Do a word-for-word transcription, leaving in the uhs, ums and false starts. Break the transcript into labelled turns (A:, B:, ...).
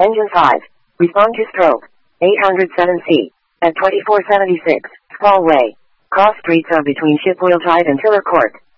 A: Engine five. Respond to stroke. eight hundred seven C. At twenty-four seventy-six, Squall Way. Cross streets are between Shipwheel Tide and Tiller Court.